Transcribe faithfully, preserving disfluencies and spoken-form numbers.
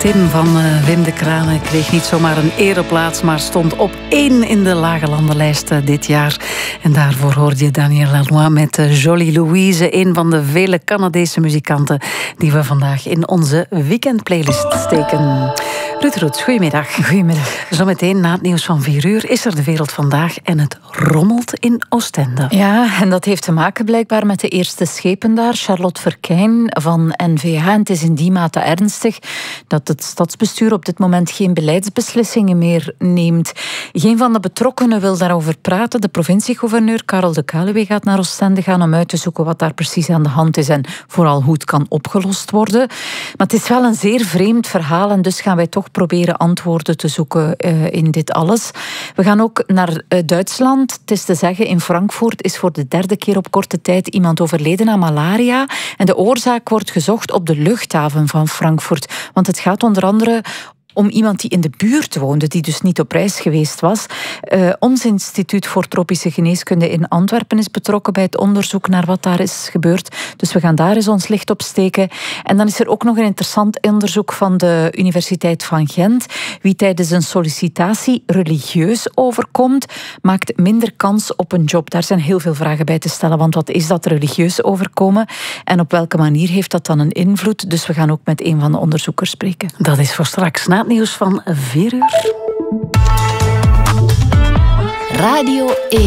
Tim van uh, Wim de Kranen kreeg niet zomaar een ereplaats, maar stond op één in de Lage Landenlijst uh, dit jaar. En daarvoor hoorde je Daniel Lanois met uh, Jolie Louise, een van de vele Canadese muzikanten die we vandaag in onze weekendplaylist steken. Ruud Roets, goedemiddag. Goedemiddag. Zometeen na het nieuws van vier uur is er de wereld vandaag en het rommelt in Oostende. Ja, en dat heeft te maken blijkbaar met de eerste schepen daar, Charlotte Verkijn van N V H. En het is in die mate ernstig dat het stadsbestuur op dit moment geen beleidsbeslissingen meer neemt. Geen van de betrokkenen wil daarover praten. De provinciegouverneur Karel de Kaluwe gaat naar Oostende gaan om uit te zoeken wat daar precies aan de hand is en vooral hoe het kan opgelost worden. Maar het is wel een zeer vreemd verhaal en dus gaan wij toch proberen antwoorden te zoeken uh, in dit alles. We gaan ook naar uh, Duitsland. Het is te zeggen, in Frankfurt is voor de derde keer op korte tijd iemand overleden aan malaria. En de oorzaak wordt gezocht op de luchthaven van Frankfurt. Want het gaat onder andere om iemand die in de buurt woonde, die dus niet op reis geweest was. Uh, ons instituut voor tropische geneeskunde in Antwerpen is betrokken bij het onderzoek naar wat daar is gebeurd. Dus we gaan daar eens ons licht op steken. En dan is er ook nog een interessant onderzoek van de Universiteit van Gent. Wie tijdens een sollicitatie religieus overkomt, maakt minder kans op een job. Daar zijn heel veel vragen bij te stellen, want wat is dat religieus overkomen? En op welke manier heeft dat dan een invloed? Dus we gaan ook met een van de onderzoekers spreken. Dat is voor straks na het nieuws van vier uur. Radio één.